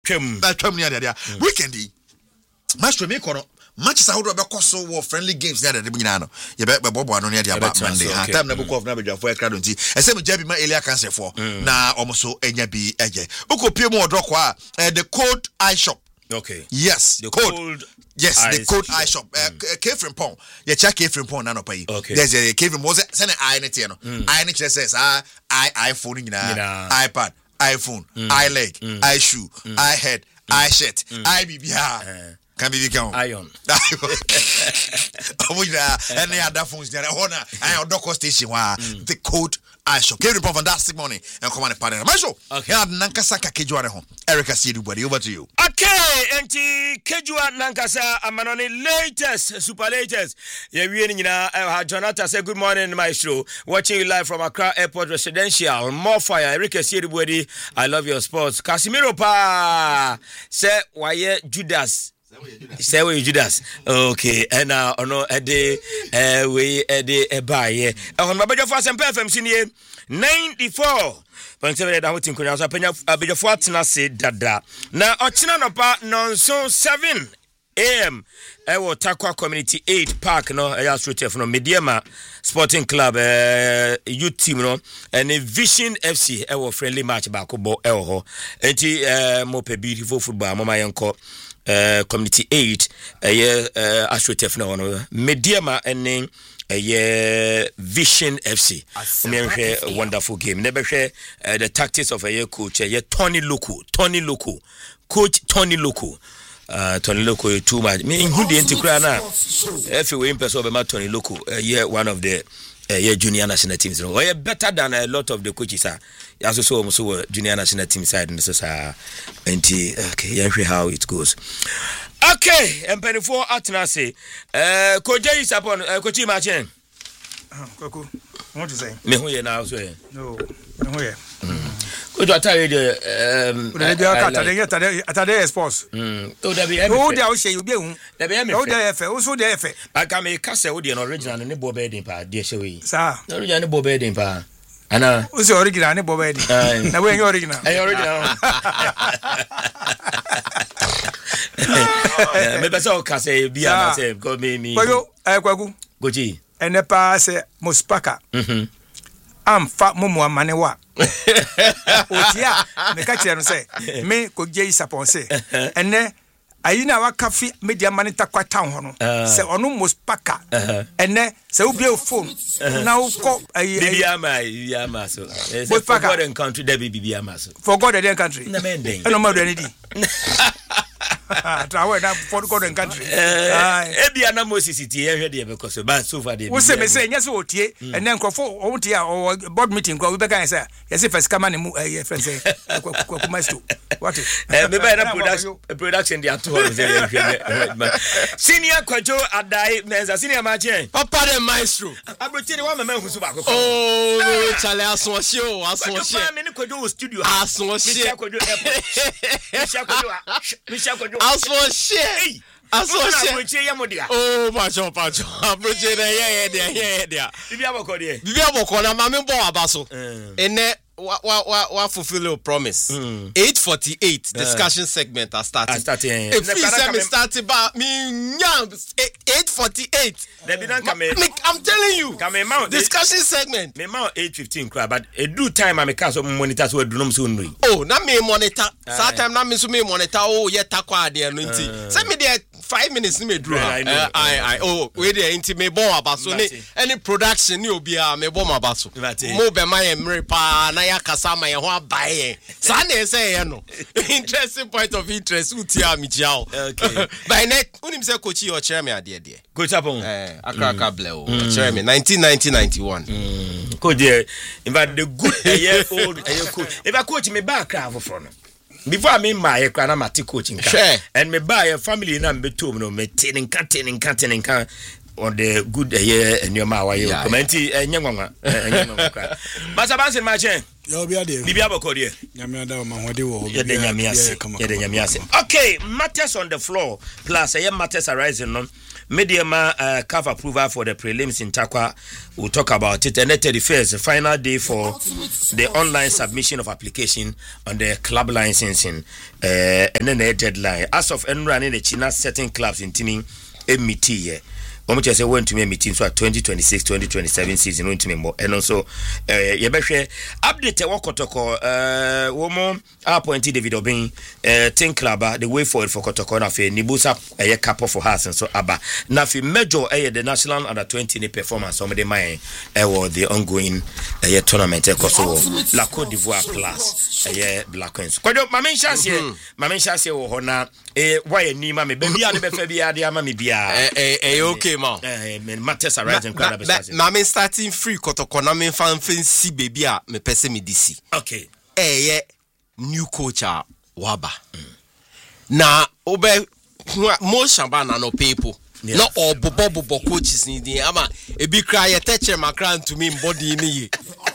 twam ni ade weekend match me kono matches how do be so war friendly games there the nyina no ye be bobo ano ne dia ba Monday time na book of na bedwa for crowd nti ese me jabi ma elia cancer for na omoso enya bi eje ukopie mu odoko a the Cold Eye Shop. Okay. Yes, the Cold the Cold Eye Shop. Kefrim Pong. You check Kefrim Pong na no pay. There's a Kefrim was send eye net no. Eye net says iPhone iPad, iPhone, iLeg, iShoe, iHead, iShirt, iBBR. Can be become Ion. Any other phones there. I Doko station the Cold Eye Shop. Kevin Pong fantastic morning and come on the panel. Masho. Okay. Nankasa Kejua home. Erica Sidubody over to you. Okay, and Kejua Nankasa Amanoni latest super latest. Yeah, we Jonathan say good morning, Maestro. Watching you live from Accra Airport Residential. More fire, Erica Sidubody. I love your sports. Casimiro Pa say why Judas. Say we Judas. Okay, and no we buy on my budget for some FM senior 94.7 da hotin kunya so penya abejofo atena se dada na ochina no pa nonso 7 AM ewo Takwa Community 8 Park no eya straight from Mediema Sporting Club youth team no and Vision FC ewo friendly match back bo ewo ho enti mo pe beautiful football mama yenko Community 8 Astrotef na ono Mediema ene Vision FC. A wonderful game. Never share the tactics of a coach. Tony Loco. Coach Tony Loco. Tony Loco too much. Me who the anti-crana. If you impress over Tony Loco, one of the junior national teams. Or better than a lot of the coaches are. Also junior national team side and this is okay, how it goes. Okay, and penny for Atnase. Coach is upon Coach Machin. Coco, what to say? Me who you now say? No, where? Could you tell you the sports? Oh, there be oh, say you be oh, there also there. I can make Castle original and the Bob Bedding pa, dear Shay. Sir, no, you're Bob Bedding pa. Anna, who's the original Bob Bedding? Now, we're original. Maybe so can say be a say go me. Goji. And the pass Muspaka. I'm fat Mumu Manewa. Otia, me catch and say, me could jay sapon say. And then I know our coffee media money takwa town. Say on Muspaka. And then so be a phone. Now call a Yama so. Forgotten country, there be Yamaso. Forgotten country. No man, no more than anything. Travel that forgotten country. Ebiana Moses here because about so far they. We say yes otie and then for otie or board meeting go we be can say yes if come and friend say what production they are to senior kwajo adai menza senior machen papa the maestro abrochiri wa mama husu ba kokko oh chale asonshie papa me ni kwajo studio asonshie asonshie oh pacho abroche na yeah bibia boko na mame bo abaso ene wa fulfill your promise 8:48 discussion segment I started if we say me started ba me 8:48 I'm telling you discussion segment me mount 8:15 crap but a do time I make so monitor so do no so nri oh na me monitor that time na me so me monitor oh ye takwa ade no nti say me there 5 minutes me draw I oh we there nti me bon abaso ni any production ni obi a me bon abaso mo be my emre pa na kasama ye ho abaye sa na say ye no interesting point of interest utia mi jiao okay by net unim say coach your chairman ade coach upon Accra Bleo chairman 1991 coach in fact the good year old coach if I coach me back for no before I mean my na mati coaching and me buy a family na me to no me tin can on the good year and your ma you commenti nyangwa but abanse ma chen yo bia de bibia boko de nyamia da ma hode wo ye de nyamia se okay matters on the floor plus matters arising no Mediama CAF approval for the prelims in Takwa. We'll talk about it. And the 31st, the final day for the online submission of application on the club licensing. And then the deadline. As of running the China certain clubs in Tini, MT. Omuche say went to me meeting so 2026-2027 season went to me more and also yebehwe update Kotoko womo appointed David Obin think club the way forward for Kotoko na fe Nibusa couple for us and so aba na fe major the national under 20 performance some the mine the ongoing tournament Kosovo la Côte d'Ivoire class Black Queens kwajo mama nhyase wo hona why ni ma me bia ne be fa bia de ama me bia okay matters arise in crowd I'm starting free Kotoko na me fan fancy baby a me pese me DC okay new coach waba na obe mo shamba na no people no obobo coaches ni dey ama e bi cry ye teche makra to me body ni ye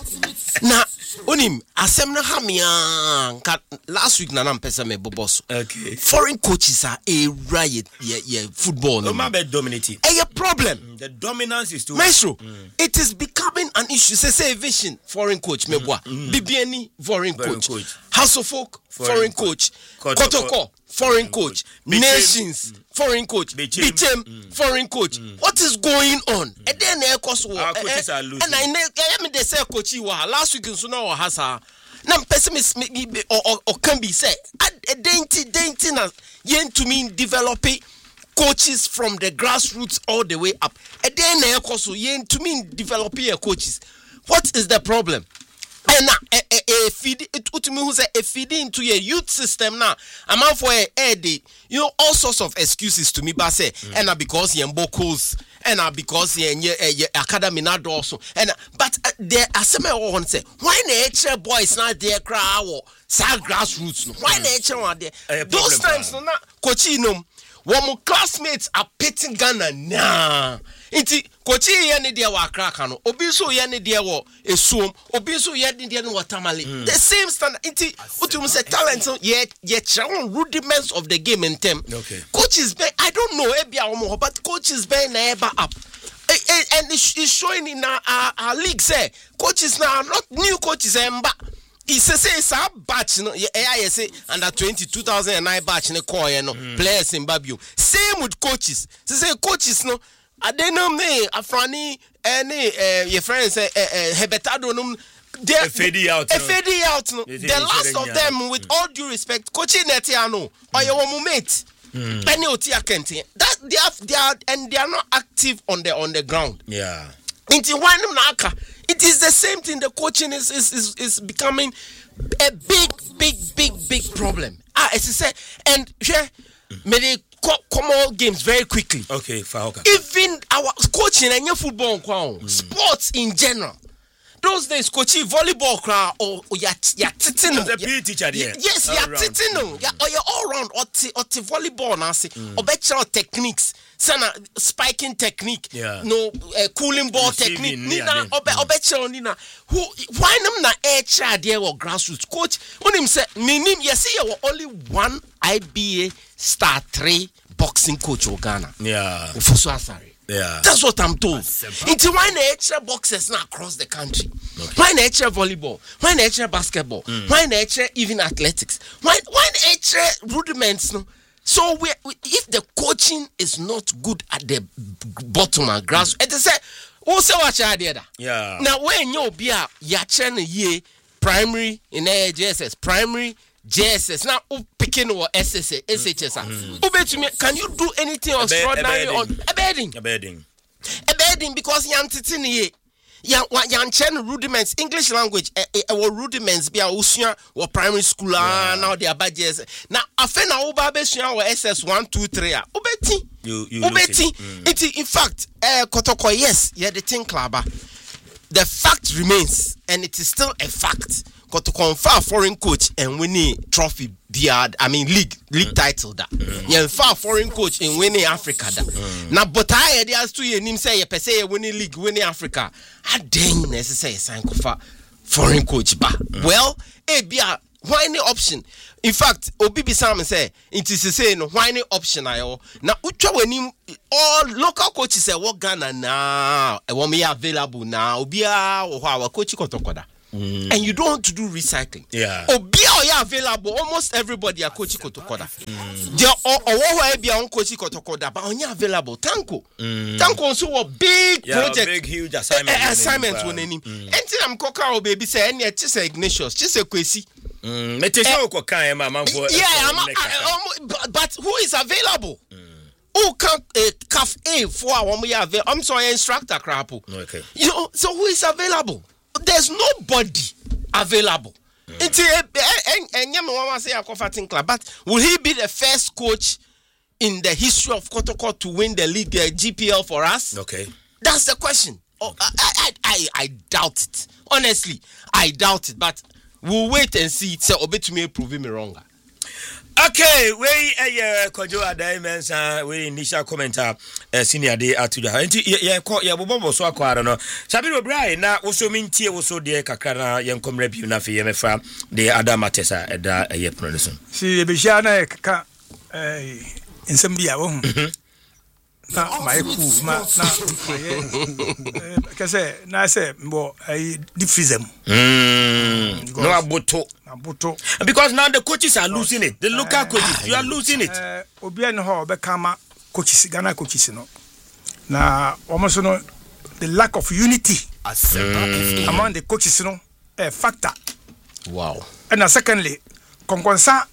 na onim asem na hamia last week na pesa me boboso okay foreign coaches are a riot yeah football no ma be dominating a problem the dominance is too Maestro it is becoming an issue say vision foreign coach meboa bibiani foreign coach House of Folk foreign coach Kotoko foreign coach Nations foreign coach Bichem foreign coach what is going on and then coaches are losing and I me they say coach last week in Suna or Hasa na pessimist or can be say dainty na yen to mean developing coaches from the grassroots all the way up and then yen to mean developing coaches. What is the problem? And a feed it to me who say a feeding into your youth system now. I'm out for all sorts of excuses to me, but say and because you're bocals and because you're academy not also and but there are some one say why nature boys not there crowd or sad grassroots why nature are there those times no coachinum one classmates are pitting Ghana now. Inti kochi ye ne dia wa kraka no obi so ye ne dia wo esuom obi so ye ne dia no watamale the same standard inti utum say talent ye chawon rudiments of the game in term okay coaches be I don't know ebia omo but coaches be na eba up and it's showing in our league say coaches now not new coaches emba he say sa batch no I say under 2009 batch ne call no players in Babio same with coaches say coaches no adenum ne afrani any your friends say hebetado no they fade out no the last of them with all due respect coaching netiano or your mate any otia kente that they are not active on the ground into one naka it is the same thing the coaching is becoming a big problem as I say and may come all games very quickly. Okay, even our coaching and your football sports in general. Those days, coaching volleyball crowd or ya titino. The PE teacher there. Yes, ya titino. Ya or you all round or volleyball na say or better techniques. Sana spiking technique. No cooling ball technique. Nina or better nina. Who why nam na HR there or grassroots coach? When him say minim you see you only one IBA star 3 boxing coach of Ghana. Ufusu Asari. That's what I'm told. Into why nature boxers now across the country? Why nature volleyball? Why nature basketball? Why nature even athletics? Why nature rudiments? No. So if the coaching is not good at the bottom and grass, it is say, who say what you idea? Now when you be a yachen ye primary in JSS primary. JSS now picking or SHS. Can you do anything extraordinary on abetting because yan titini yan chen rudiments English language rudiments be a or primary school now they are bad JSS now afena uba besua or SS 1 2 3 ubeti it in fact Kotoko yes the thing club the fact remains and it is still a fact to confer foreign coach and winning trophy beard league title that yeah foreign coach in winning Africa that now but I ideas to you him say per se winning league winning Africa I dang necessary sign for foreign coach ba well bia why any option? In fact, Obi Sam say it is say no why any option ayo. Now utwa wani all local coaches say what Ghana now e want me available now. Obia or our coach kotokoda. And you don't want to do recycling. Yeah. Obia are available. Almost everybody are coaching kotokoda. There or be on coaching kotokoda, but only available. Tanko. Tanko also a big project, big huge assignment. Assignment when any. Anything I'm coca baby say any just Ignatius, just a quasi. But who is available? Who can CAF A for one we have? I'm sorry, instructor crap. Okay. You know, so who is available? There's nobody available. But will he be the first coach in the history of Kotoko to win the league GPL for us? Okay. That's the question. I doubt it. Honestly, I doubt it. But we'll wait and see. So obey me prove me wrong. Okay, we Kojo Adaimen's we initial commenter senior day atuja. Enti ya bobo so akwara no. Sabi Brian na wo so mintie wo so de kakra na yen komra bi na fe yemefa de Adamatesa eda ye production. Si ebihia na ka nsem bia wo hu. Na my cool na kase na say mbo diffusem. No aboto. Because now the coaches are losing it. The local coaches, you are losing it. Obi en ho be kama coaches, Ghana coaches no. Na almost no the lack of unity among the coaches no a factor. Wow. And secondly, konkonsa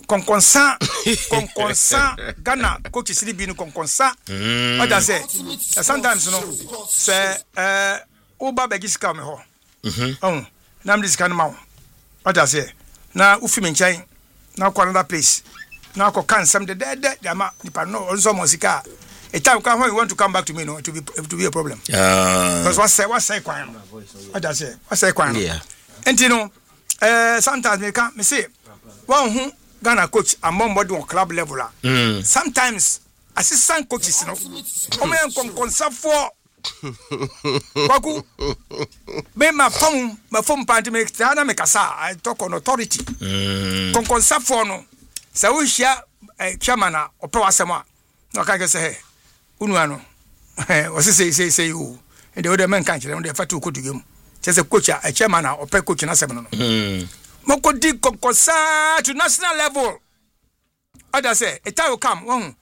Ghana coaches li bi no konkonsa. What I say? Sometimes no say oba begiska me ho. Na am this kind of what I say? Na ufi menchai na kwa another place. Na ko can some the dead jama nipa no also musika. A time when you want to come back to me no to be a problem. Because what say kwan. What I say? What say kwan? Yeah. And you know sometimes me say one who Ghana coach among body on club level. Sometimes assistant coaches no come and concern for Kwaku me my phone party me tana me kasa I talk on authority konkonsa for no sa wo hia chairman a ope wasema no ka say unu ano o say you and the other men kan kire the fatu ko dugem say coach a chairman a ope coach na asem no moko di konkonsa to national level other say it will come one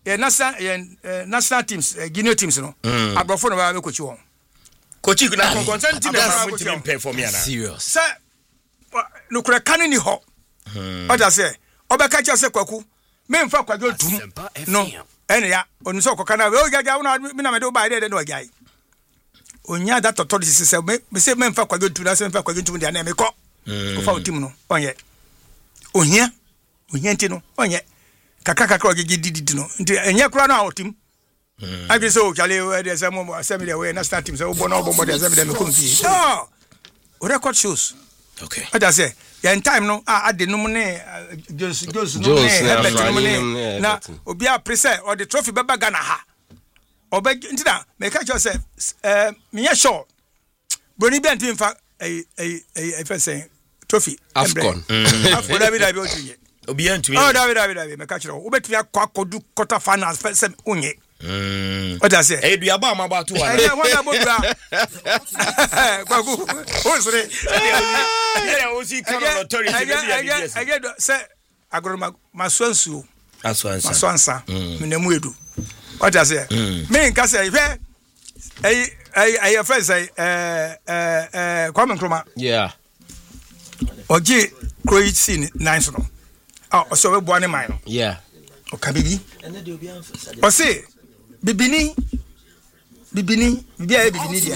national teams Guinea teams no abrofo no ba be coach won coach na consent na mo team perform yana serious say no kura kan ni ho other say obeka cha say Kwaku me mfa Kwajo tum no ene ya onu so koka na o gaga una me na me do ba de no gai onya that authority say me say me mfa Kwajo tum na say mfa Kwajo tum de na me ko fa team no onye ohia ntino onye kaka ogigi no nti enye kura na otim abi so chale we dey say mo assembly we na start team say obo na obo dey assembly me konfi no record shows okay what I say ya time no ade no ne Jones no ne na obi a prese or the trophy beba Ghana ha obe nti na me ka cho say me ya sure broni bi anti mfa say trophy Afcon David otunye obi antumi David me catch you obetumi akodu quarter finals first unye what I say eduaba amaba to wa what abodura Kwaku o sore ya o si kan authority I get say agroma maswansu maswansa me nemu edu what I say me nka say I first say Kwame Nkrumah yeah oji Croatia nice no so we boane man no yeah o ka bibi o say bibini dia dia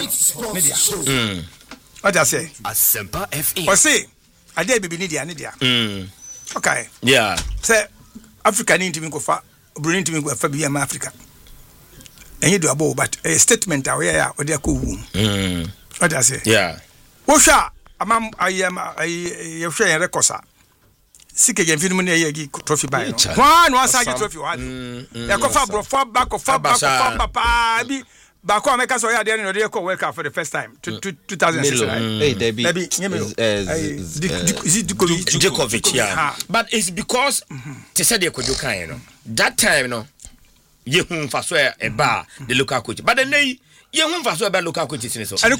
what I say Asempa FM o say ade bibini dia ne dia okay yeah say Africa ni ntimi ko fa Brunei ntimi ko fa biya ma Africa enye do abo but a statement away ya o dia ko wu what I say yeah wo sha amam you share records sike gen film ne ye trophy buy no one asage trophy one ya ko fa bro for back of papa bi Bako America so ya dey no dey call World Cup for the first time 2006. Hey, Debbie. Djokovic, yeah. But it's because they said they could do kind, you know. That time, you know, you for swear a bar the local coach. But then they you for swear about local coaches in so. And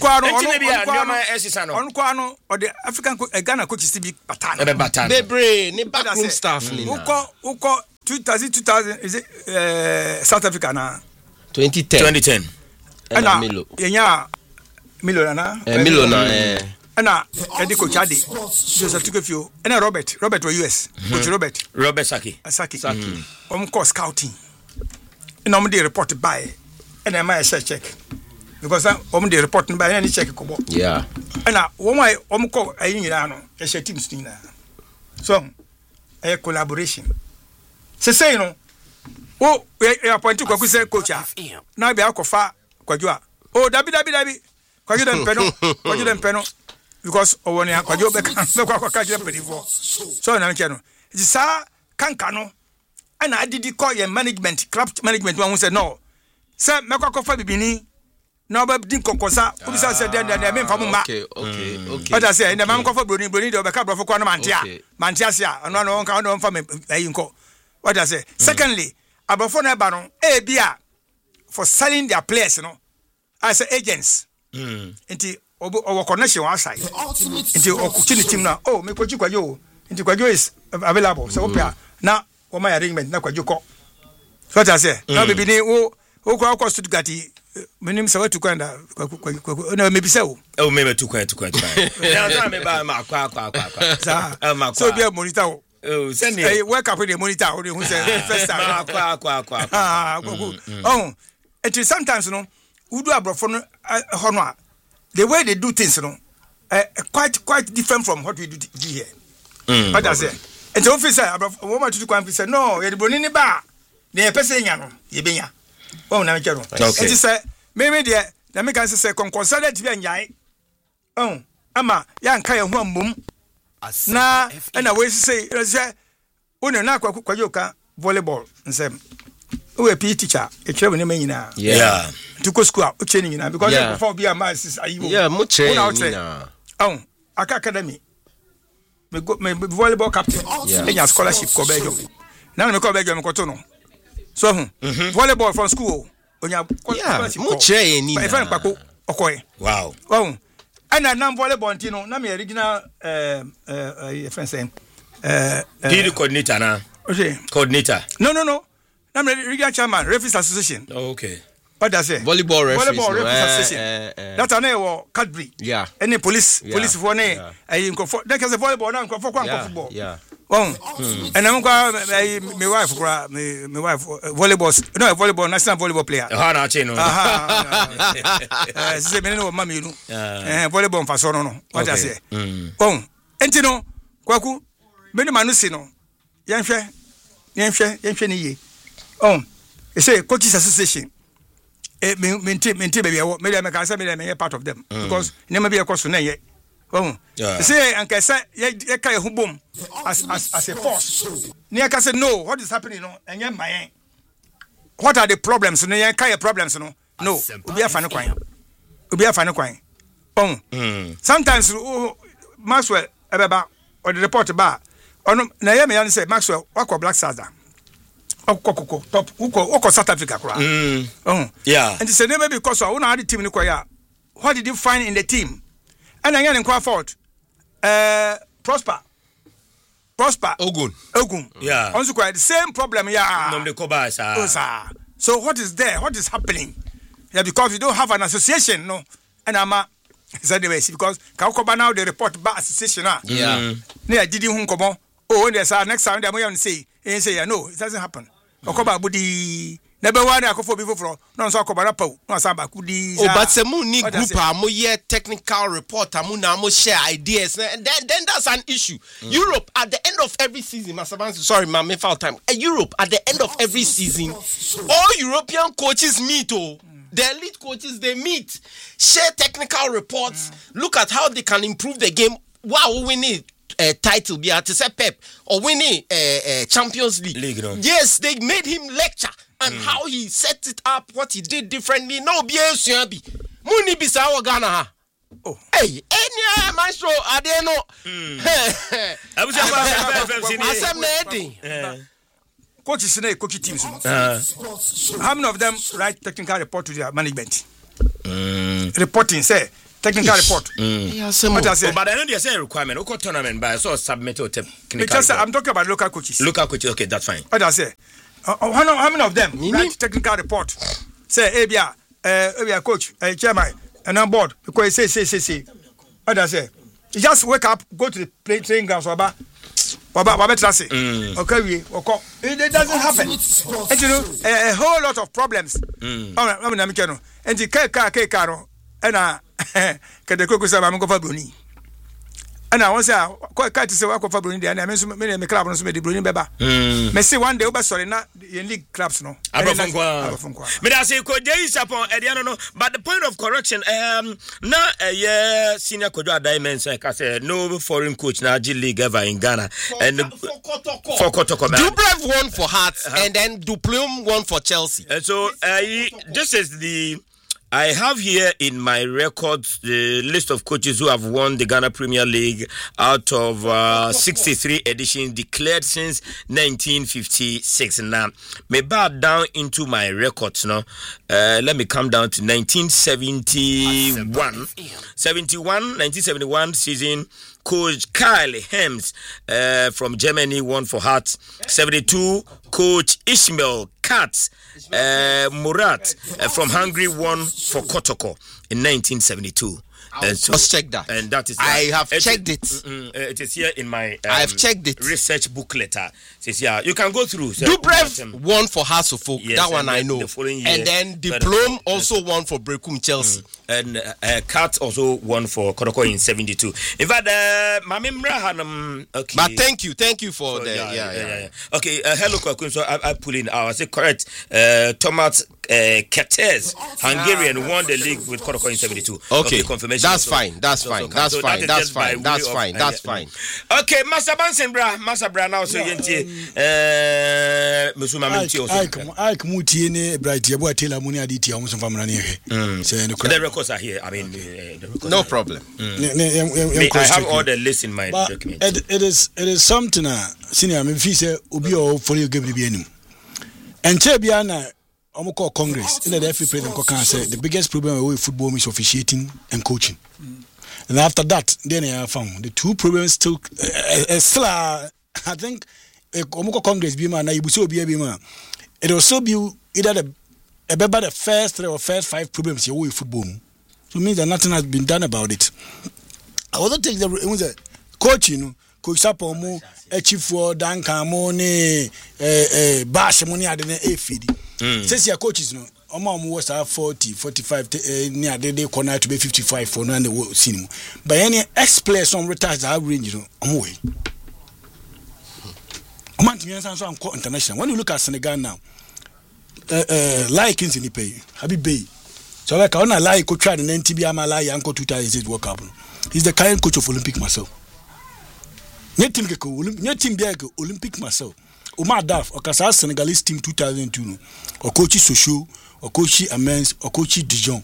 on or the African Ghana coaches to be Batana. They bring the backroom staff. Uko 2000 is it South Africa now? 2010. And Milo. Milo na. Milo na. And Eddie Coach Adi. Joseph Tukefio. And Robert was US. Coach Robert Saki. Course scouting. And they reported by. And I might check. Because I'm the reporting by any check. Yeah. And I call a team so a collaboration. Say no. Oh, we appointed Kwaku coach. Now be Akofa Kwajua. Oh, Dabi. Kwaju dem peno. Because one ya Kwaju beka before. So na nkeno. It is kankano. And I did call your management, club management one who said no. Sir, Mekwakofa bibini. No be din konkosa. Ubisa said then me famu ma. Okay. What I say, the man kofa broni do be ka brofo kwa no mantia. Mantia sia, no nka no fa me ayinko. What I say? Secondly, abofo na ba no bia for selling their players no as agents. Inti our connection outside. Inti okuchini team na me kwaji kwajo. Inti kwajo is available. So opia na o my arrangement na kwajo ko. So what I say? Now bibi ni o kwa Stuttgart menim se watu kwenda na mebisa o. Meme tu kwa. Na me ba ma kwa. So bia monitor o. Oh, send me. Hey, work up with the monitor who say first time. It is sometimes you know who do abroad honor the way they do things you know quite different from what we do here. But I say and the officer abroad woman to come say no you bring ni ba na person nya no ye benya. Oh na me okay. It is say me there na me can say consider to be nyai. Oh ama ya nka ye ho ambom. Na and we say una na kwajoka volleyball nsem we PE teacher e kire woni manyina yeah to go school o che nyina because before be a mass ayiwo yeah mo che nyina aka academy me volleyball captain enya scholarship ko bejo na me ko bejo me ko to no so volleyball from school onya scholarship mo che nyina e fa nkpako okoye wow and na volleyball ntino na me original friend saying PE coordinator na okay coordinator no na me regional chairman referees association okay what does it volleyball referees association that are na Cadbury yeah any police for na ayi nkofo that is volleyball na nkofo kwa football yeah and I'm my wife volleyball no volleyball national volleyball player na che no say me no mama you volleyball fa so no what does it enti no kwaku me no manu si no yenhwe ni ye they say coaches association maintain baby me can say me part of them because never be a course na ye say and can say ye kai hu bom as a force near can say no what is happening no and ye my what are the problems no ye kai problems no obi afane kwan sometimes Maxwell ebeba or the report ba ono na ye me yan say Maxwell wakọ Black Stars okoko top uko South Africa kura yeah and say maybe because I want the team ni kwaya what did you find in the team and again in fault Prosper Ogun yeah also quite the same problem no the koba so what is there what is happening because you don't have an association no and ama is that the way because Kakoba now the report back association yeah ne did hu nkomo when there's next time they am say no it doesn't happen Okoba budi nebe wani akofo bi foforo no so akoba rapa no samba kudi but se mu ni group amu ye technical report amu na amu share ideas and then that's an issue. Europe at the end of every season sorry ma me foul time Europe at the end of every season all European coaches meet the elite coaches they meet share technical reports look at how they can improve the game. Wow, we need title be to say Pep or winning Champions League. No? Yes, they made him lecture and how he set it up, what he did differently. No, be a suabi. Muni bisa wa Ghana ha. Oh, hey, any maestro, I don't know. Coaches in coaching teams. How many of them write technical report to their management? Reporting, say technical report. What I say, but I know there's a requirement. Okay, tournament, but I saw submit technical. I'm talking about local coaches. Local coaches, okay, that's fine. What I say, how many of them write technical report? Say, Abia, coach, chairman, and on board because say. What I say, you just wake up, go to the training grounds, okay, it doesn't happen. And you know, a whole lot of problems. And the car, and the cook said, I'm going for Bruni. And I was quite to say, I go for Bruni, and I mean, club and the Bruni Beba. May say one day, but sorry, not in league clubs, no. But I say, but the point of correction, now, senior Kodwa Diamonds, like I said, no foreign coach now, G League ever in Ghana. And for Kotoko, Dubrev won for Hearts, and then Duplum won for Chelsea. And so, this is the. I have here in my records the list of coaches who have won the Ghana Premier League out of 63 editions declared since 1956. Now, me bow down into my records now. Let me come down to 1971. 1971 season. Coach Kyle Hems from Germany won for Hearts. 72, Coach Ishmael Katz Murat from Hungary won for Kotoko in 1972. So, let's check that. And that is. I have checked it. It is here in my. I have checked it. Research booklet. Says yeah, you can go through. Dubrev won for Hearts of Folk. Yes, that one I know. The following year, and then Diplom also won for Brekum Chelsea. And Kat also won for Kotoko in 72. In fact, Mamimra Hanam. Okay. But thank you for the yeah. Okay, hello, Kwakun. So I pull in. I say correct. Thomas Ketes, Hungarian, won the league with Kotoko in 72. Okay, confirmation. That's fine. That's fine. Okay, Master Bansen bra now so yenti Musuma Menti also. I come to ne bright yebo atela muni aditi amu so famra ne hwe. Say the records are here. I mean no problem. I have all the lists in my document. It is something senior me fi say obi o follow game bi anim. Enche bia na Omoko Congress in the FA president can say the biggest problem with football is officiating and coaching. And after that, then I found the two problems still I think Omoko Congress be man, Ibuso be man. It will still be either the first 3 or first 5 problems you with football. So it means that nothing has been done about it. I also take the coaching. Coach Sapomo, Echifo, Dankamo, Bash, money at the feed. Says your coaches, no, Omam was 40, 45, near the day corner to be 55 for no the cinema. By any ex players on retires are range, I'm away. I'm international. When you look at Senegal now, like in the pay, Habib Bey. So like I wanna like coach and NTB Amalai Uncle 2008 World Cup. He's the current coach of Olympic myself. Nye team biako Olympic myself. Omar Daf okasa Senegalese team 2002 or coach Sochaux or coach Amens or coach Dijon.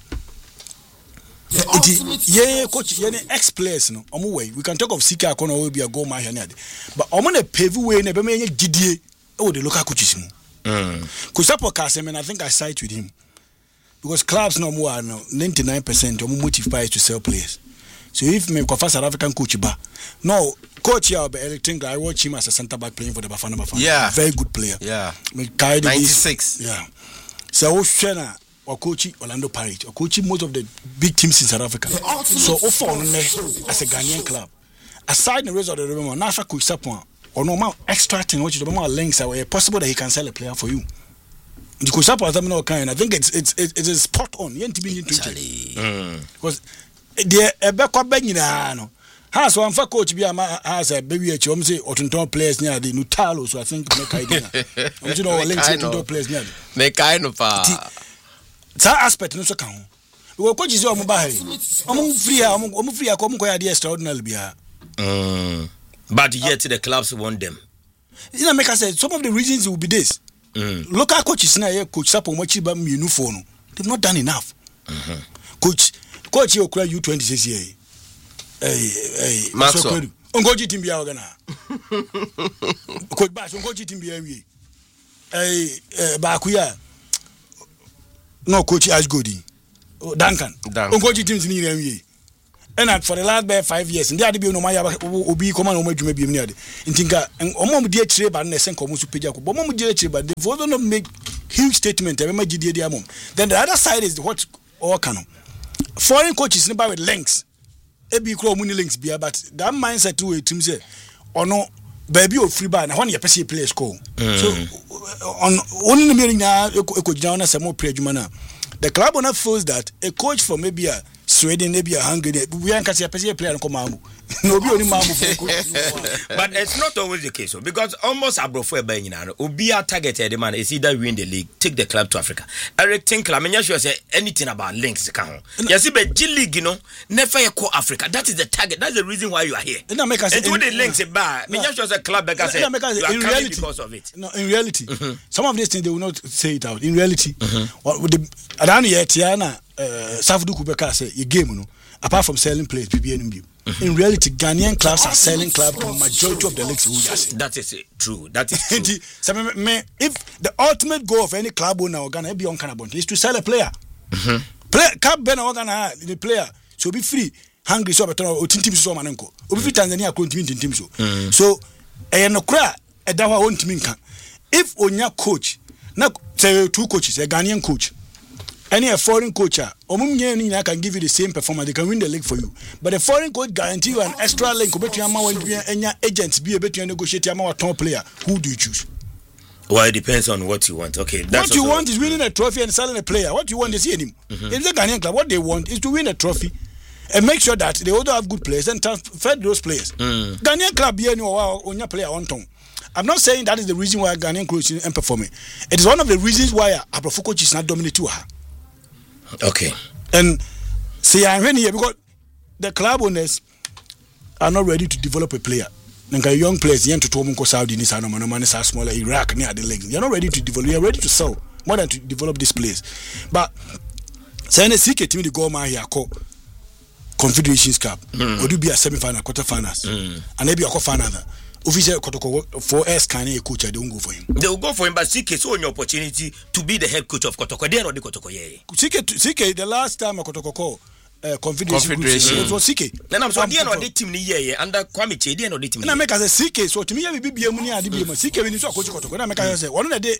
Coach ex players no way. We can talk of Sika Akona will be a goal man but on a pave way never made GDA the local coaches. Coach Kasem, I think I side with him because clubs no more 99% or motivated to sell players. So if me go South African coach no coach here I watch him as a centre back playing for the Bafana. Yeah, very good player. Yeah, 96. Yeah, so Shena or coach Orlando Pirates or coach most of the big teams in South Africa. So as a Ghanaian club, aside the rest of the remember, Nafa coach Sapon or normal extracting which the normal links are possible that he can sell a player for you. The coach Sapon kind. I think it is spot on. Because the Ebekwa Benina no has one for coach be has a baby at you say or to players near the Nutalo, so I think make idea. You know links to players near make kind of that aspect no so can we coach is your mobile free extraordinary bia but yet the clubs want them. You know make I say some of the reasons will be this Local coaches now here coach Sapo Mochi ba mienu for no. They've not done enough. Coach you cry U20 this year. Maxwell. Ongoji team bia ogana. Coach Bash ongoji team bia wi. Bakuya. No coach Ashgodi. Duncan. Ongoji teams ni wi. And for the last 5 years, and they had to be no my obi come on my dream near the Intinka and Omom dear trade and send Comus Pijaco, Bomom dear trade, but they don't make huge statement. Then the other side is what all canon. Foreign coaches never with links. Ebi crow money links be but that mindset to it say or no baby or free bar. Now when you play score. So on only the meaning now coach down as a more prejumana. The club owner feels that a coach from maybe a Sweden, maybe a Hungary, we can't see a player and come out. No, only but it's not always the case because almost abroad by Ubia targeted the man is either win the league, take the club to Africa. Eric Tinkler, I mean, you say anything about links. Yes, but G League, never call Africa. That is the target. That's the reason why you are here. And do the links a bar. I mean, just a club that say you are coming because of it. No, in reality, some of these things they will not say it out. In reality, what the around here, Tiana, Safudu Kubeka say a game, apart from selling players, PBNB. In reality, Ghanaian clubs are selling clubs to the majority of the leagues. That is true. That is true. If the ultimate goal of any club owner or Ghana be on Canabon is to sell a player, club Ben or Ghana the player so be free. Hungry so better or team so manenko. Obi free Tanzania continue team so. So no cry a dawa won't minka. If onya coach, now say 2 coaches, a Ghanaian coach. Any a foreign coach, can give you the same performance. They can win the league for you. But a foreign coach guarantee you an extra link. And agents be able to negotiate a top player. Who do you choose? Well, it depends on what you want. Okay, that's what you want is winning a trophy and selling a player. What you want is seeing him. In the Ghanaian club, what they want is to win a trophy and make sure that they also have good players and transfer those players. Ghanaian club, on your player on tongue. I'm not saying that is the reason why Ghanaian coach is performing. It is one of the reasons why Afro coach is not dominating her. Okay. And see, I'm here because the club owners are not ready to develop a player. Young players, young to Tomunko Saudi, Nissan, smaller Iraq near the league. You're not ready to develop. You're ready to sell more than to develop this place. But saying a secret team, the Goma here called Confederations Cup, or do be a semi-final, quarter-finals, and maybe a quarter-final. Official Kotoko 4S can a coach, I don't go for him. They will go for him, but Sike saw an opportunity to be the head coach of Kotoko. They are not the Kotoko. Sike, the last time a Kotoko Confederation, it was Sike. And I'm so they are not the team here under Kwame, they are not the team. And I make as a Sike, so to me, I be a money, I be a Sike when you saw Coach Kotoko. I make as I say, one day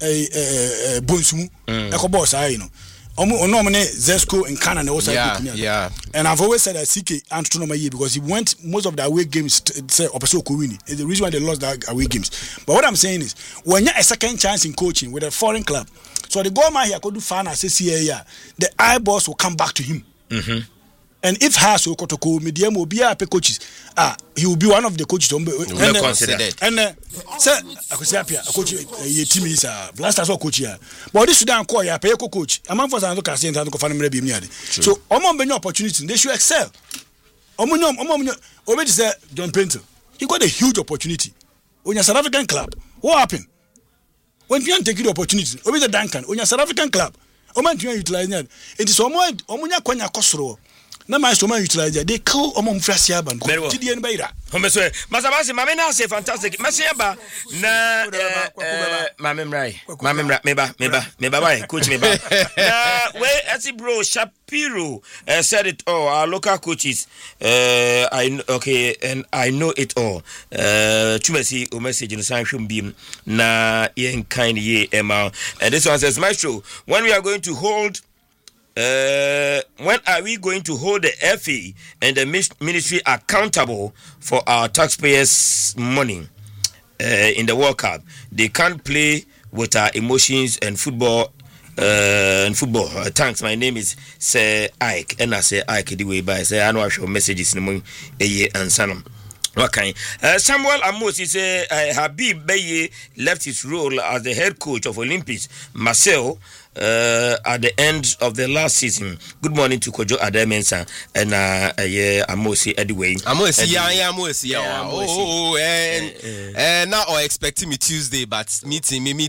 a Bonsumu, a boss, I know. Onomene Zesco in Canada also and I've always said that CK Antonio because he went most of the away games say Opeso Kuwini. It's the reason why they lost that away games. But what I'm saying is when you have a second chance in coaching with a foreign club, so the Goma here could do fun as the eyeballs will come back to him. And if has Kotoko medium will be a coaches, he will be one of the coaches considered. And sir, I could say a coach your team is Blasters or coach here. But this Sudan call ya pay coach. A man for Santo Cassin and Family be near. So Omon opportunity, they should excel. Omon already said John Pinto. He got a huge opportunity. On your South African club. What happened? When you take the opportunity, over the Duncan, on your South African club, Oman to utilize it. It is Omonia Konya Kosro. Na my so utilize they call Omon Frasia Ban. TDN Beira. Masabasi, Mamina say fantastic. Masiaba na Mamemra, Meba, coach Meba. Where as bro Shapiro said it all. Our local coaches, I know it all. Chumesi o message in sanction beam na yen kind ye Emma. And this one says, Maestro, when we are going to hold. When are we going to hold the FA and the ministry accountable for our taxpayers' money in the World Cup? They can't play with our emotions and football. Thanks. My name is Sir Ike, and I say Ike the way by say I know I show messages in the morning and Sanam. Okay. Samuel Amos is Habib Beye left his role as the head coach of Olympics. Marcel at the end of the last season. Good morning to Kojo Ademensa and Amosi anyway. Amosi. Now I expecting me Tuesday, but meeting me.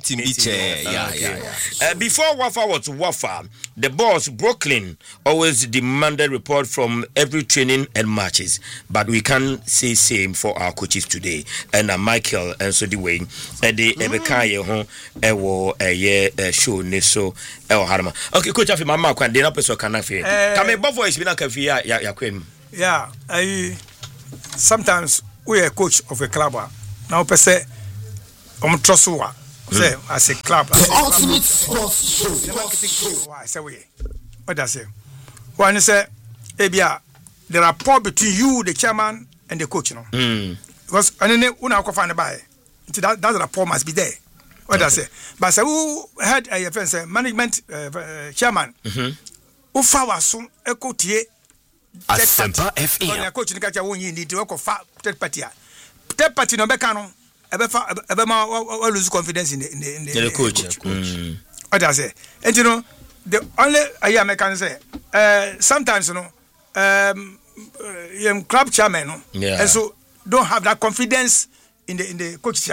Before Wafa was Wafa, the boss Brooklyn always demanded report from every training and matches, but we can't say same for our coaches today. And Michael and so the way the Ebeka home show so harama. Okay, coach afi mama kwa dey na person kan afi. Kame bo voice bi na ka fi ya kwem. Yeah, sometimes we are coach of a club. Now per se trust wa. Say as a club. Ultimate sports show. Why say we? What does say? One say ebia the rapport between you the chairman and the coach because una ko find by. That rapport must be there. What does say? But say who had a friend management chairman who was so echo tie Asempa FM. Coach nika cha won need to work for third party. Third party no be can no ebe ma lose confidence in the coach. What does say? And you know the only I can say sometimes you know club chairman and so don't have that confidence in the coach.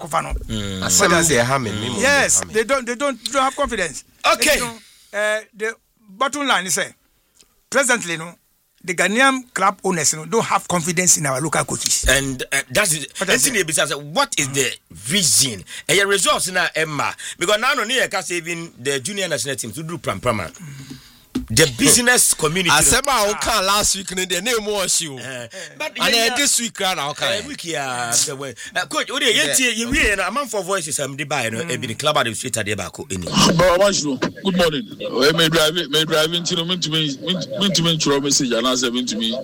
Yes, they don't have confidence. Okay. And, the bottom line is presently the Ghanaian club owners don't have confidence in our local coaches. And that's it. What is the reason? And your results now, Emma, because now no need to even the junior national team to do pram. The business community. I said I can last week the name was you. But this week okay. Coach, you a man for voices I'm the buy the club at the street at the back. Good morning. May driving to me message and answer to me.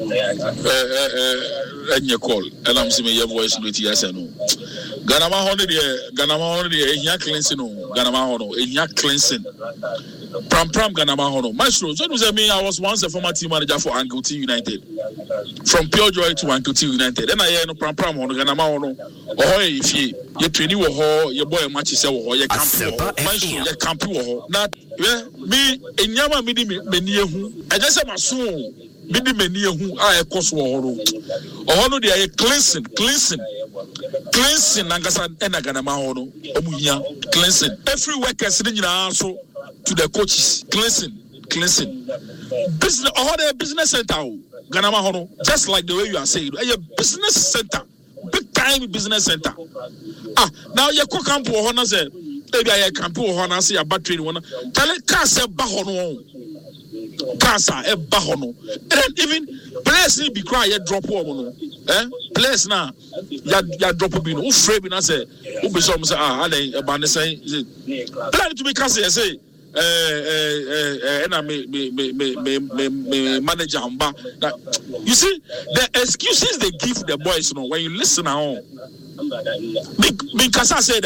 And your call and I'm seeing your voice with yes and no. Ganama holiday, here cleansing, Ganama hono, here cleansing. Pram Ganama hono. Maestro, so does mean I was once a former team manager for Uncle T United. From Pure Joy to Uncle T United. Then I hear no Pram on Ganama hono. Oh, if you training or your boy matches or your camp, Maestro, your camp or not. Me, in Yama Mini Meniahu, I just am a soon. Midi Meniahu, I cost war. Oh, no, they are cleansing, Nangasan and Ganama hono. Omuya, cleansing. Every worker sitting in answer to the coaches, cleansing. Business, all the business center, Ganama hono, just like the way you are saying, a business center, big time business center. Now your co-camp honor say, maybe I camp honor say a battery one. Tell it, Casa Bahono. Casa e bahono. And even players need be cry drop one. Players now ya drop be no frame na say who be some say ale e ba ne say plan to be casa say and me manager amba. You see the excuses they give the boys when you listen at home. Me casa say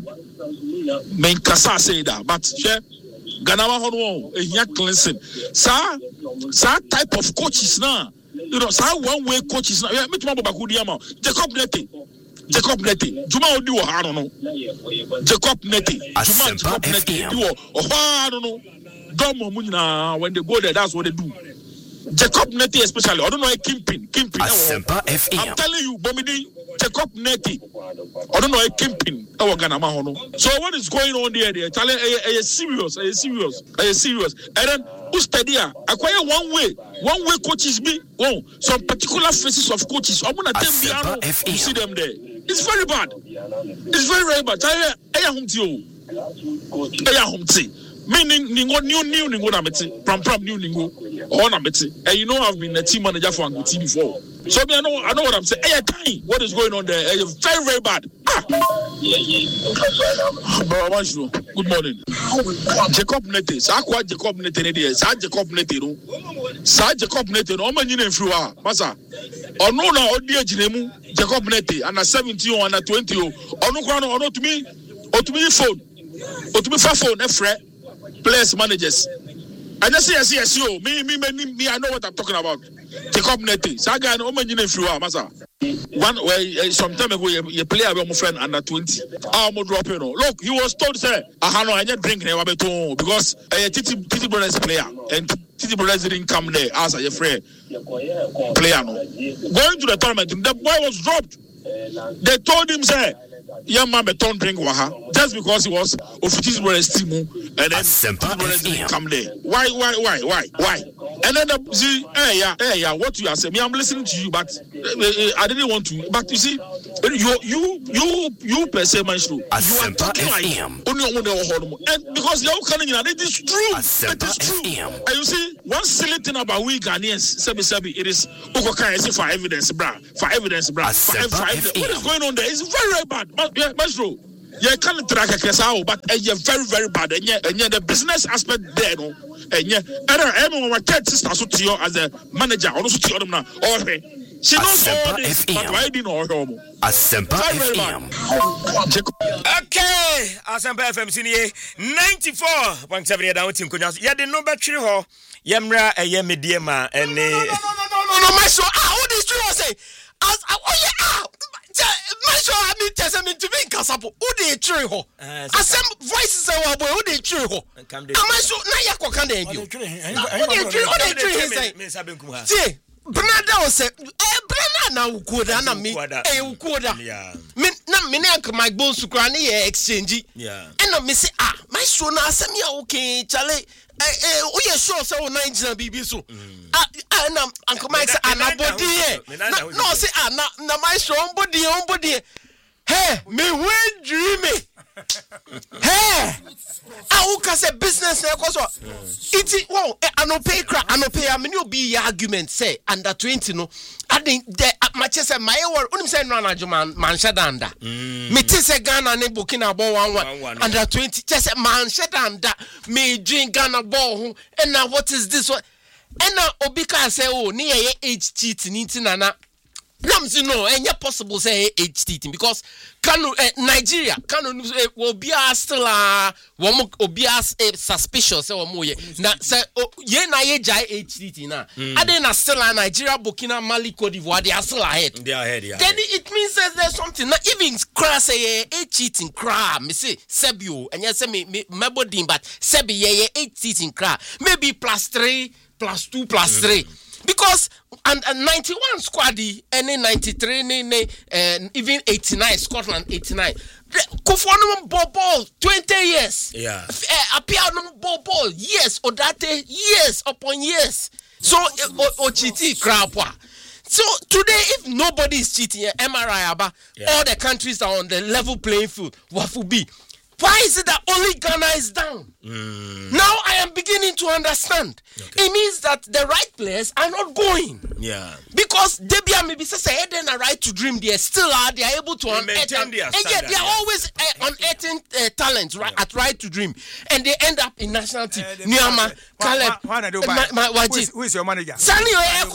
that but yeah Ganama hono ehia cleansing sa type of coaches now one way coaches now me tuma Babaku ama Jacob Nete Juma odi wo ha no Jacob Nete di wo ha no domo mu nyina when they go there that's what they do. Jacob Nete especially I don't know Kimpin I'm telling you Bomidi Jacob Nete I don't know Kimpin Ganama hono. So what is going on there telling a serious and then Ustadia acquire one way coaches be some particular faces of coaches you see them there. It's very bad. Very bad. Meaning ningo new ningo na meti pram new ningo na meti and you know I've been a team manager for Anguti before, so I know what I'm saying. What is going on there? Very bad. Good morning. Jacob Nete sa Jacob Nete no manyine mfriwa masa ono na odi aginemu Jacob Nete ana 70 or ana 20 ono kwa no ono tumi phone efre players managers. I just say yes, me I know what I'm talking about. Jacob Nete. Saga no manyine mfriwa masa. some time ago, you play with my friend under 20. I'm dropping. Look, he was told, say, I don't drink because Titi Brothers player and Titi Brothers didn't come there as a friend player. Going to the tournament, the boy was dropped. They told him, say, young man, don't drink water just because he was of Titi Brothers team, and then Titi Brothers didn't come there. Why? And then what you are saying, I'm listening to you, but I didn't want to. But you see, you per se, Maestro, you are talking like only one, and because you're coming in, it is true. It is true. And you see, one silly thing about we Ghanaians, Sebi, it is for evidence, for evidence. What is going on there is very, very bad. Maestro, you can't track a case out, but you're very, very bad. And yet the business aspect there, no. And yeah, everyone my third sister to you as a manager, also to them now. She knows all this, but why didn't know her? Asempa FM. Okay, Asempa FM senior 94.7 down team Kunyas. Ya de no battery ho. Yemra mediema and no my show. What is true say? I mean, tell me to be Casapo. Who they true ho? Some voices are boy. Who they true ho? Am I so na yako can they you? Who they true say? Brother say, brother na ukoda na me, ukoda. Me na me na my bones to cry na exchange. Yeah. And me say my son na asem ya okay, Charlie. Oh yeah, sure. So Nigeria BB so. Uncle Mike say anabody here. No say na my son body. Hey, me when dreaming. Hey, I will say business na koso. It wow, anope I mean you be argument say under 20 no. I think the matches say my word unim say no anajuman man shadanda. Me ti say Ghana ne Burkina ball 1-1 under 20 just man shadanda me drink Ghana ball ho and now what is this one? And now Obika say oh ni age cheating nana. No, and yet possible say age cheating because Nigeria will be still suspicious or more. Now say age cheating now. And then still Nigeria, Burkina, Mali, Cote d'Ivoire, they are still ahead. They are ahead, yeah. Then it means that there's something. Now even crass say age cheating cra. Me say Sebio and yes me mebodin but Sebi age cheating cra. Maybe +3, +2, +3. Because and 91 squaddy, any 93, even 89, Scotland 89. Kofono ball 20 years. Yeah. Appear ball years, Odate years upon years. So Ochiti crapwa. So today, if nobody is cheating, MRI Aba, all the countries are on the level playing field. What will be? Why is it that only Ghana is down? Now I am beginning to understand. Okay. It means that the right players are not going. Yeah. Because Debia maybe says they have a right to dream. They still are. They are able to maintain their standard. And yet they are always unearthing talent at right to dream, and they end up in national team. Niama, Caleb, who is your manager? Sani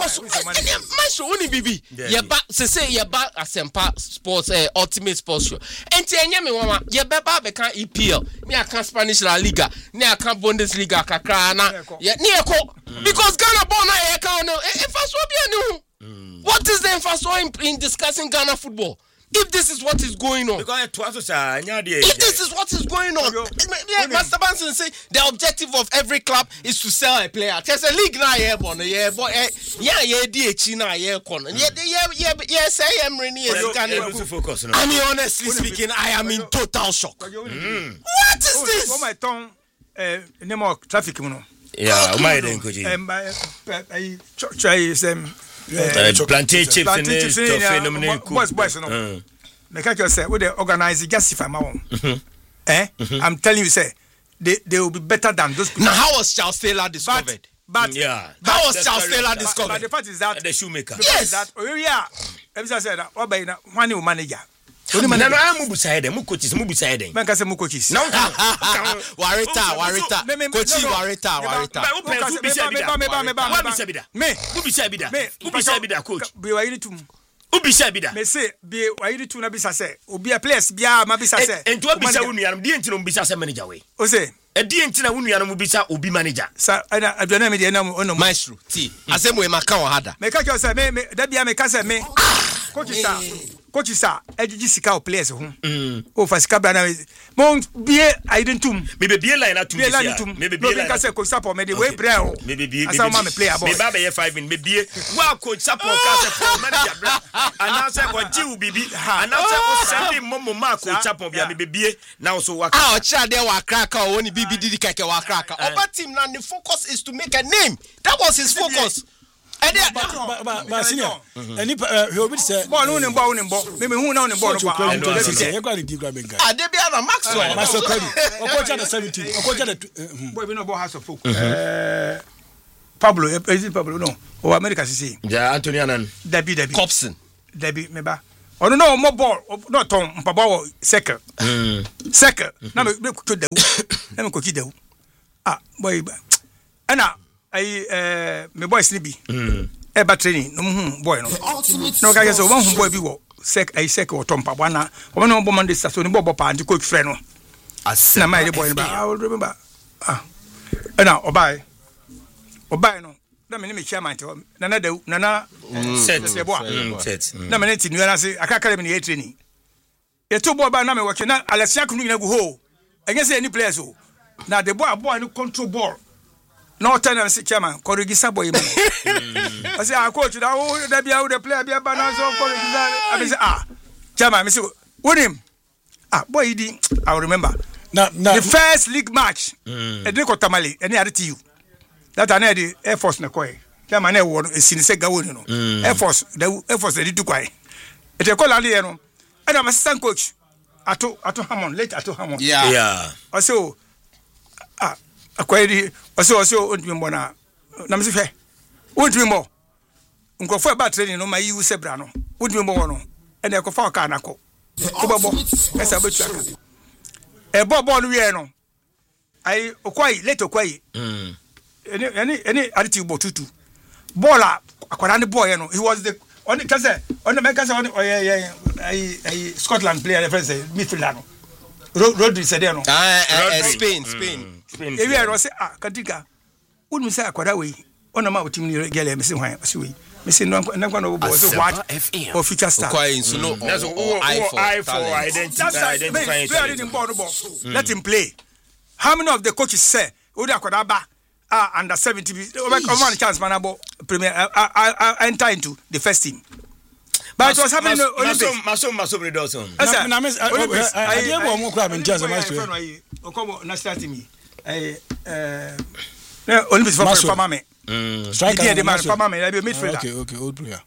Bibi. Yeba say Yeba Asempa Sports Ultimate Sports Show. And me mama Yeba beka EPL. Me aka Spanish La Liga. Me aka Bundesliga kakra na. Because Ghana born na eka no. What is the emphasis in discussing Ghana football? If this is what is going on, if this is what is going on, Master Banson say the objective of every club is to sell a player. There's a league now, I mean, honestly speaking, I am in total shock. What is this? Name of traffic, yeah, my plantain chips and boys no. Make you say we they organize justify my own. I'm telling you, say they will be better than those people. Now, how was Charles Taylor discovered? But yeah, how was Charles Taylor discovered? But the fact is that the shoemaker. Yes, that everybody said that. What by now? One new manager. No, I'm beside them. Coaches, beside them. Man, can say coaches. No, Warita. Coach Be why you to. Ubisa bida. Me say be why you to na bisa say. Obi a place bia ma bisa say. And to bisa unuanum di enti no bisa say manager we. O say e di enti na unuanum bisa obi manager. Sa adwana me de na ono maestro ti. Asem we maka o hada. Me ka say me da bia me ka say me. coaches are sika o players ho o fa sika bra na mon bie aidentum me be bie line atum me be bie line ka say coach support me dey we bra o me be bie asa ma me player boy me ba be 5 in me bie wa coach support ka say for manager bra ana say ko ji u bibi ana say ko send momo ma coach support bia me be bie now so wa o cha dey wa kraka o ni bibi didi keke wa kraka oba team na the focus is to make a name. That was his focus. But senior, any he will be said, ball on him, maybe who know the ball. Debiana Maxwell. Maxwell Curry. Or coach at the 17. Or coach at the boy, we know about House of Folk. Pablo, is it Pablo? No. Or America, see. Yeah, Anthony Annan. Debbie. Copson. Debbie, maybe. Or no more ball, not Tom, Pablo, second. Now, let me cook the boy. Anna. Me boy Snippy. Eba training, no boy no. No guy so one boy be wo sec or tompa wana. One no bomb this so ni bobo pa anti coach friend no. Na my boy ba. I will remember. Na obai no. Na me ni chairman te nana set. Na me ti nu na say akaka me ni training. E to boy ba na me work na Alexia kunu nyina go ho. Enye say any players o. Na the boy no control ball. No tell them chairman, Korigisa boy. I say, coach, that be out the player, be a balance of Korigisa. I say, chairman, I say, with him. Boy, he did. I remember. Now, the first league match, Edrico Tamale, any other to you. That I the Air Force Nakoi. Chairman, I won a Sinise Gawin. Air Force, they did to quiet. It's a call Alieno. And I'm assistant coach. Ato Hammond, late Ato Hammond. Yeah. I say, akwadi oso ontimi na me se hwe ontimi mo nkofo ba training no ma yiwu sebra no ontimi mo no ene ekofa ka na ko obabo esa betu aka e bobo no wie no ai okwai late okwai any attitude botutu bola akwara ne boy no he was the on the make say on Scotland player reference midfielder no Rodri said no Spain ewi ero say Katika unu say akwara we ona ma otim ni gele me say hwan say we me say no no bo say what for future star quite so no I for identify let him play. How many of the coaches say odi akwara ba under 70 over chance manabo premier enter into the first team. But it was happening in Olympics. Maso Redolson. I didn't want more crab in jazz. National team. Olympics for Famame. Striker. The man Famame. I be midfielder. Okay, old player.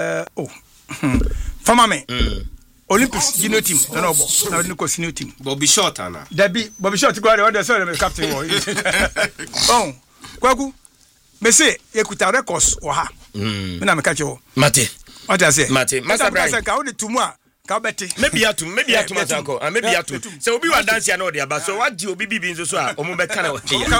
Famame. Olympics junior team. No bo. Na we no senior team. Bobby Short ana. Bobby Short go there. What say the captain boy. Oh, Kwaku. Me say ekuta records o ha. Me na me catch you. Mate. What I say? Mate. Master Brian. Ka o de tumu ka beti. Maybe atum atako. Maybe atum. So obi wa dance ya no dey aba. So what obi bibi nso so a omo be kana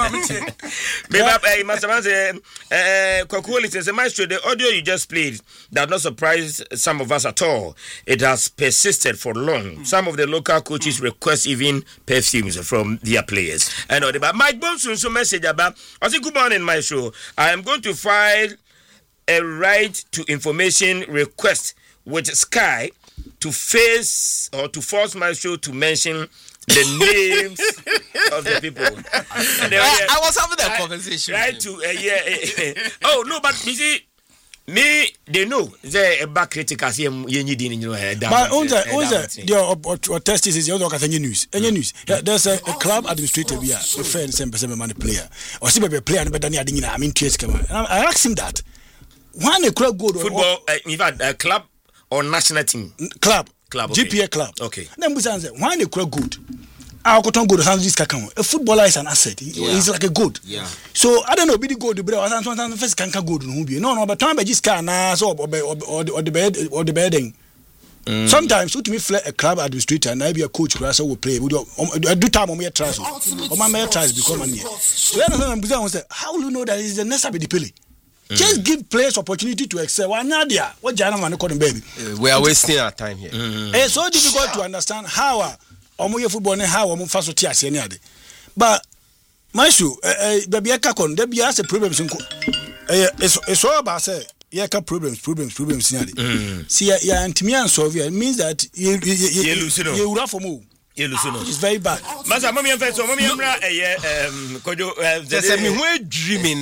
me Master Brian say Kwaku says Maestro, the audio you just played that not surprise some of us at all. It has persisted for long. Some of the local coaches request even perfumes from their players. And Mike Bonson so message about I say good morning Maestro. I am going to file a right to information request with Sky to force Maestro to mention the names of the people. I was having that conversation. Right to oh no, but you see, me they know they back critical. See, you need but the test is the other news. Any news? There's a club administrator here, a friend, same money player, or see a player, but then I mean, I asked him that. One a club good football, in fact, a club or national team club, okay. GPA club. Okay. Then we say, why a club good? I got on good this kakamo. A footballer is an asset. He's like a good. Yeah. So I don't know. Be the good. The I want first can good. No. But time by this car now. So or the bedding. Sometimes to me a club administrator and I be a coach class will play. We do time on me tries. Or my tries become money. So I say, how will you know that is the next the pele? Just give players opportunity to excel. Why not there? What Jana man call them baby? We are wasting our time here. It's so difficult to understand how omo football and how omo faso tia se any but my shoe baby akakon there be as a problem it's all about say yeah, problems nearly. See, yeah, and to me and Soviet means that you rough for more. It's very bad. Masa mami enfeso mami emra kojo just me we dreaming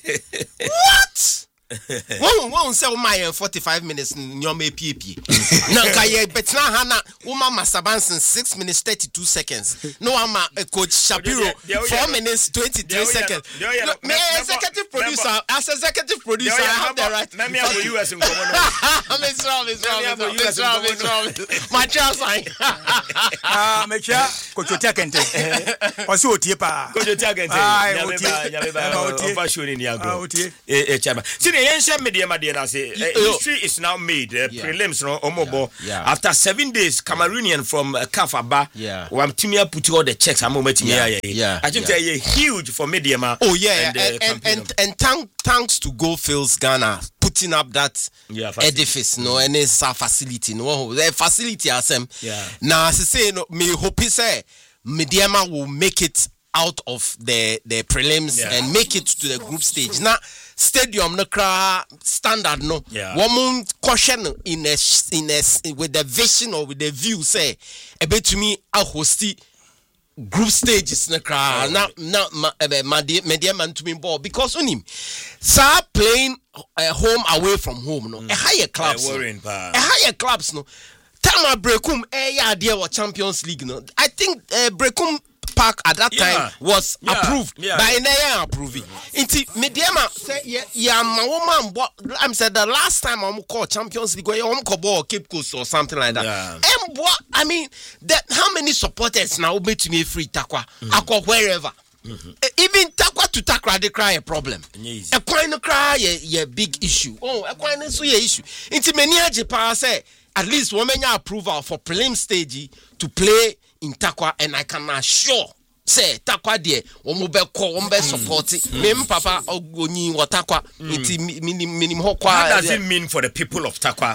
what won't say my 45 minutes nyoma pp na kaye betina hana uma masabansen 6 minutes 32 seconds no ama coach Shapiro 4 minutes 23 seconds me executive producer as executive producer I have the right me am US in common Miss Rob my child sign me cha coach Otiakente osi otie pa coach Otiakente nyameba overshooting ni agro chama Ancient media history is now made. Prelims no omobo. After 7 days, Cameroonian from Kafaba. Wamtimia put all the checks. I think they're huge for media. Oh yeah, and thanks to Go Fields Ghana putting up that edifice, no, and it's a facility, no, the facility asem. Now, as I say, no, me hope say Mediama will make it out of the prelims and make it to the group stage. Now, stadium no cra standard no. Woman caution in a with the vision or with the view say a bit to me a hosty group stages no cra na media man to me ball because on him start playing home away from home no a higher clubs no Tama Brekum idea what Champions League no I think Brekum Park at that time was approved by Naya approving. Inti Mediama say my woman I'm said the last time I'm called Champions League I'm called Cape Coast or something like that. And what I mean that how many supporters now be to me free takwa akwa wherever. Even takwa to takra they cry a problem. A coin cry a big issue. Oh, a coin so a issue. Inti many Japan say at least women approval for prelim stage to play in Takwa, and I can assure say Takwa de ombe support me papa ogoni watakwa minim hokwa. What does it mean for the people of Takwa?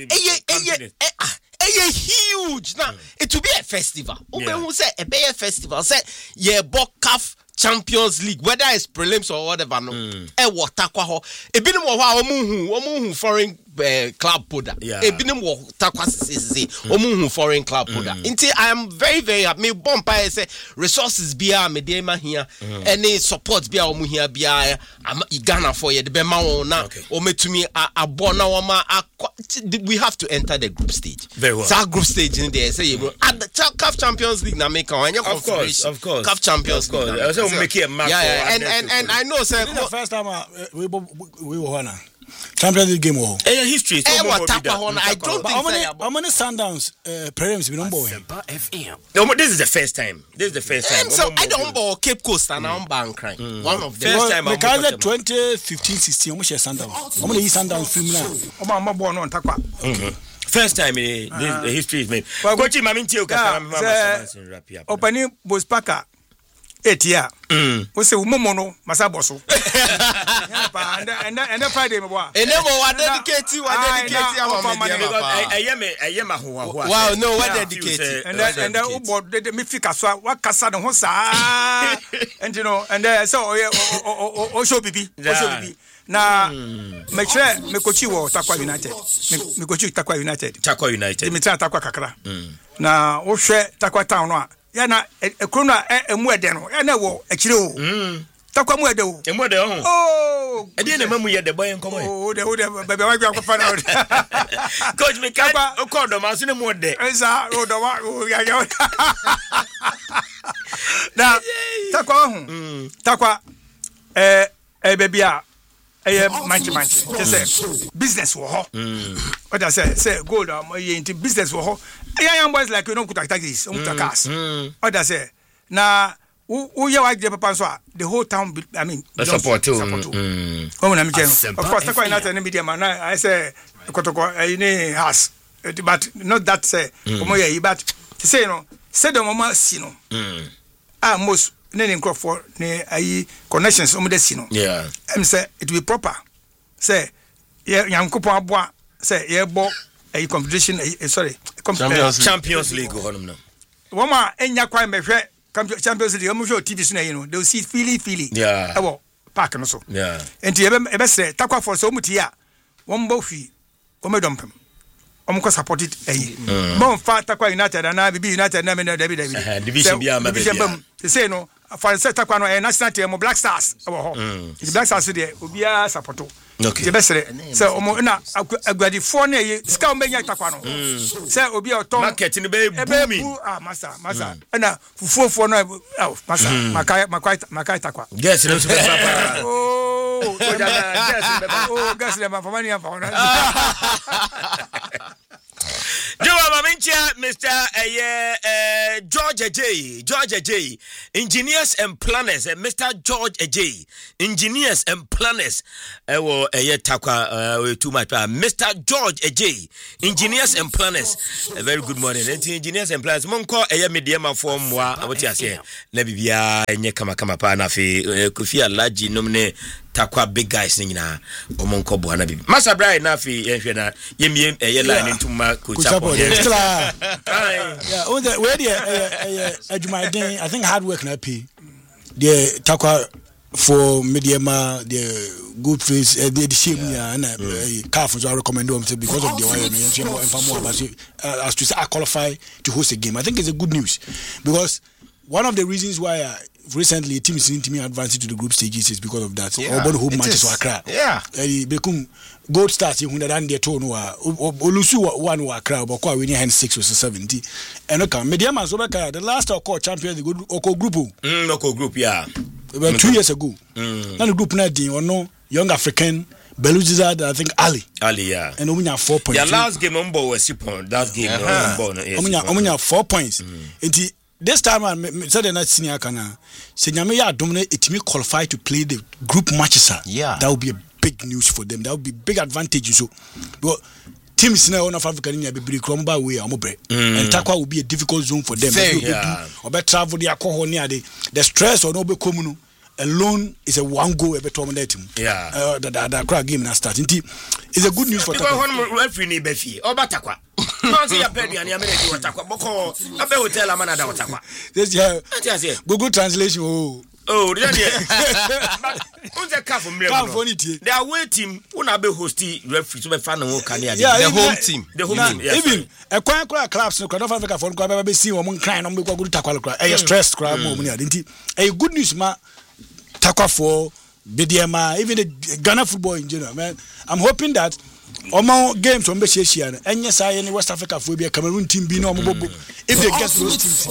Huge now it will be a festival who say a be a festival say ye CAF Champions League whether it's prelims or whatever no Takwa ho ebinim wo omuhu foreign club poda ebinim wo Takwa sisi omuhu foreign club poda until I am very very happy me bompa say resources bia me dey ma here any support bia omu here bia Ghana for ye de be ma won na o metumi abona wo ma we have to enter the group stage very well that group stage in there say at the CAF Champions League na make on of course CAF Champions League make it a mark and I know say the first time we were on Champions League game or history I don't think how many Sundowns prelims we don't boy this is the first time so I don't ball Cape Coast and I'm bank crying one of the first time because 2015-16 almost Sundowns how many Sundowns film now I'm born on Takwa first time the history is made coach Maminti opening Bospaka Etia. We say umono masaboso. And Friday me boy. And never wa dedicate am wow, no, what dedicate. And ubo me fika so wa kasa ne ho saa. And you know, and so o show bibi. Na me chere me kochi wo Takwa United. Me kochi Takwa United. Me try Takwa kakra. Na wo hwe Takwa town no a ya na ekrono emu ede no ya na wo akire o Takwa mu ede o emu ede o oh e dey na mamu ye de boy nkomo oh de bebe wa gwa kwa na coach me kan o ko do ma so ne mu ede eza o do wa ya na Takwa hu Takwa baby a manchi just business wo ho what I say gold into business wo ho young boys like you know kuta taxis cars what I say na who ye wa papa so the whole town I mean support oh na me of course Takwa United media man I say kotoko any house but not that say but say no say the mama si no most nene for ne ayi connections de si no say it will be proper say yankopo aboa say ye bo ayi competition Champions League honum no woma enya kwan behwe Champions League omo hwe TV so na yi no they will see feely ewo park no so enti ebe say Takwa for so muti a one bofi omedompem omko support it mon fa Takwa United na BB United na me na David division bia ma bia say no for set Takwa no national team Black Stars the Black Stars dey obia support okay the best say omo na agwadi for na ska o menya Takwa no say obi oton market ni be booming masa na fufuo no masa makai Takwa yes no super papa gas le mafamani hapa Joa Mamincha, Mr. George J. Engineers and Planners, Mr. George J. Engineers and Planners. Takwa too much. Mr. George J. Engineers and Planners. A very good morning. Engineers and Planners. Monko medium form wa aboti ase. Na bibia enye kama pa na fe Kofi Alaji nomne Takwa big guys nyina omonko bo na bibi. Master Brian na fe yenhwe na yemiem line ntuma Kuchapo. Yeah, where the I think hard work na pay. The Takwa for Mediama, the good face, the shame and calf was I recommend them because of the as to say I qualify to host a game. I think it's a good news because one of the reasons why recently team is into me advancing to the group stages is because of that. All home matches were crap. Yeah. Become gold stars in the run their tone Olusu one were crap or quite winning 6 or 70. And okay, Mediama Zobaka, the last call champion the good Oko group. Oko group, yeah. About 2 years ago. Now the group Nadine or no young African Beluzizad, I think Ali, yeah. And we have 4 points. Yeah, last game on board was Sipon. Last game on board. 4 points. This time I said not senior kana. Senyame dominate it me qualify to play the group matches. Yeah. That would be a big news for them. That would be big advantage. So but teams now of Africa in be crumble way amobre. And Takwa will be a difficult zone for them. Or better travel the alcohol near the stress or no be communal. Alone is a one goal every time that him. Yeah. The crowd game now start. It's a good news for Takwa. Because one referee ni befi. Oba Takwa. No see your penny and your money to Takwa. Boko abe hotel amana da Takwa. This Google translation. Oh, they are waiting. Una be hosti referee to be fan of the home team. The home team. Even a quiet clubs no North Africa for be see one crying on be go Takwa. Stress crowd mo money. A good news ma Takwa for BDMA, even the Ghana football in general, man. I'm hoping that Omo games on Beshian, and yes, I in West Africa for be a Cameroon team be no mobo. If they get those teams,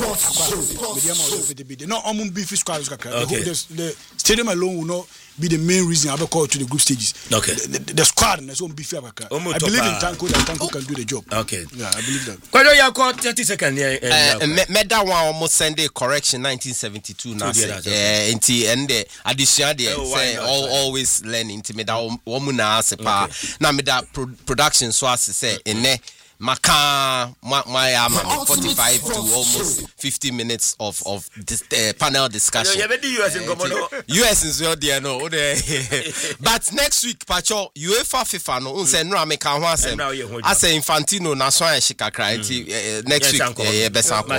no Omum Beef squads. The stadium alone will not be the main reason I will call to the group stages. Okay. The squad and so Beef Africa. I believe in Tanko that Tanko can do the job. Okay. Yeah, I believe that. Kwado ya ko 30 seconds Meda one almost send a correction 1972 now. Nti and the addition there say always learning to meda womuna sepa na meda production so as say ene Maka my 45 to almost 50 minutes of this panel discussion. US is your dear no. But next week, Pacho UEFA FIFA no unse no ameka ho asem. Ase Infantino na so shika cry next week besa ko.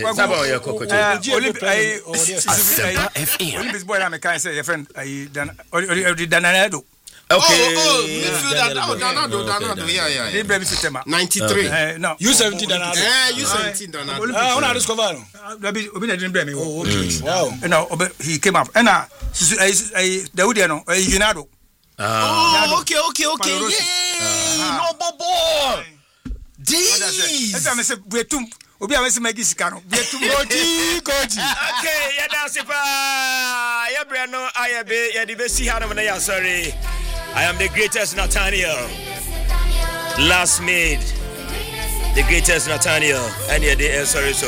Olympics boy ameka say your friend Danado. Okay. Danado. Yeah. 93. No. U17 Danado. U17 Danado. Una discover. Obi na dream me. Okay. Wow. No, he came up. And Daudi no, Ginado. Okay. Yeah. No bobo. Jeez. Esa me se betum. Obi amesi magisika no. Betum koji. Okay, ya dance pa. Ya bra no ayabe ya di besi ha no na ya sorry. I am the greatest Nathaniel. Last made. The greatest Nathaniel. And yeah, the sorry so.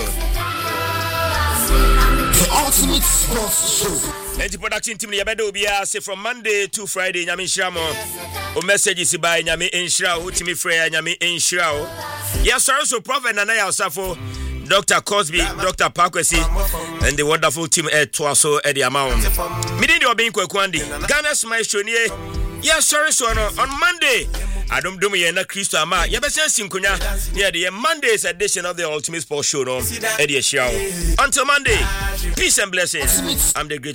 The ultimate sports show. The production team yabedo bia say from Monday to Friday nyame nshiramo. O messages by nyame nshira o timi frɛ nyame nshira o. Yeah, sorry so Prophet Nana Yosafo, Dr. Cosby, Dr. Pakwesi, and the wonderful team at Twaso at the amount. Meeting the Obin Kwakwandi, Ghana's my shonie. Yes, sorry, so on Monday. I don't do me and a Christo Ama. Yabesan Sinkunya near the Monday's edition of the Ultimate Sports Show. Eddie Show. Until Monday, peace and blessings. I'm the greatest.